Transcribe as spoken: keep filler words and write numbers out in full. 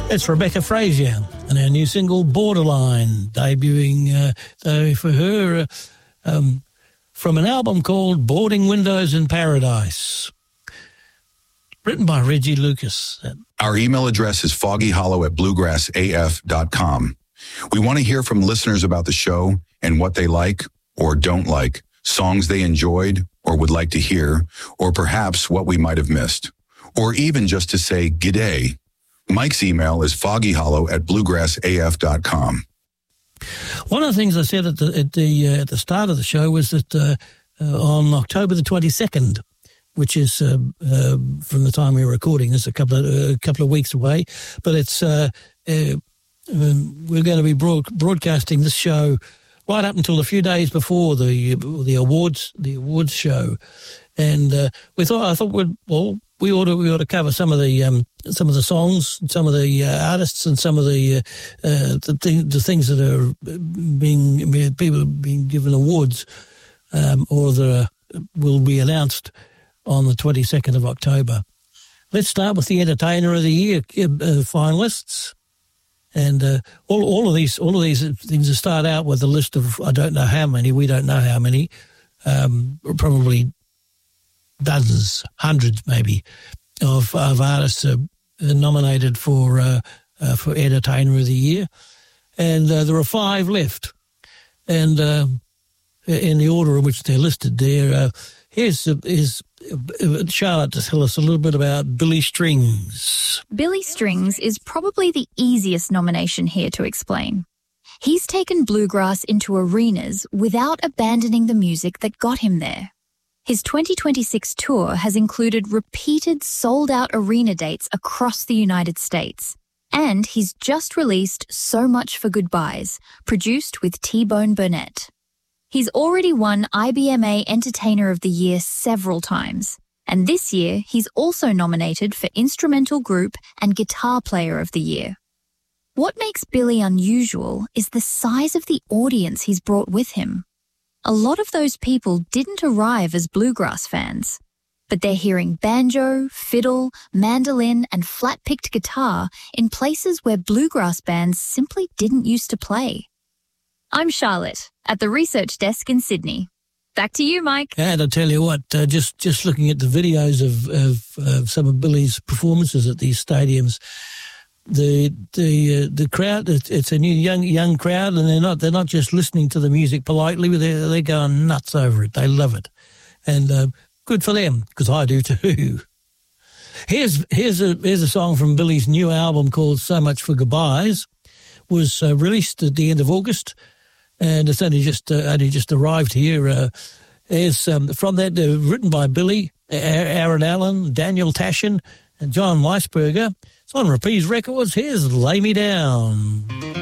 It's Rebecca Frazier and her new single Borderline, debuting uh, uh, for her uh, um, from an album called Boarding Windows in Paradise, written by Reggie Lucas. Our email address is foggyhollow at bluegrass a f dot com. We want to hear from listeners about the show and what they like or don't like, songs they enjoyed or would like to hear, or perhaps what we might have missed, or even just to say g'day. Mike's email is foggyhollow at bluegrass a f dot com. One of the things I said at the at the, uh, at the start of the show was that uh, uh, on October the twenty-second, which is uh, uh, from the time we were recording, it's a couple of a uh, couple of weeks away, but it's uh, uh, we're going to be broad, broadcasting this show right up until a few days before the the awards the awards show, and uh, we thought I thought we'd well. We ought to we ought to cover some of the um, some of the songs, some of the uh, artists, and some of the uh, uh, the, th- the things that are being people being given awards, um, or that are, will be announced on the twenty-second of October. Let's start with the Entertainer of the Year uh, finalists, and uh, all all of these all of these things start out with a list of I don't know how many, we don't know how many, um, probably. Dozens, hundreds maybe, of, of artists uh, nominated for uh, uh, for Entertainer of the Year, and uh, there are five left. And uh, in the order in which they're listed, there uh, here's uh, here's uh, Charlotte to tell us a little bit about Billy Strings. Billy Strings is probably the easiest nomination here to explain. He's taken bluegrass into arenas without abandoning the music that got him there. His twenty twenty-six tour has included repeated sold-out arena dates across the United States. And he's just released So Much for Goodbyes, produced with T-Bone Burnett. He's already won I B M A Entertainer of the Year several times. And this year, he's also nominated for Instrumental Group and Guitar Player of the Year. What makes Billy unusual is the size of the audience he's brought with him. A lot of those people didn't arrive as bluegrass fans, but they're hearing banjo, fiddle, mandolin, and flat-picked guitar in places where bluegrass bands simply didn't used to play. I'm Charlotte, at the research desk in Sydney. Back to you, Mike. And I tell you what, uh, just just looking at the videos of, of, of some of Billy's performances at these stadiums, the the uh, the crowd, it's a new young young crowd, and they're not they're not just listening to the music politely, but they're they're going nuts over it. They love it, and uh, good for them, because I do too. Here's here's a here's a song from Billy's new album called So Much for Goodbyes. Was uh, released at the end of August, and it's only just uh, only just arrived here. Uh, it's um, from that uh, written by Billy, Aaron Allen, Daniel Tashin, and John Weisberger. It's on Reprise Records. Here's Lay Me Down.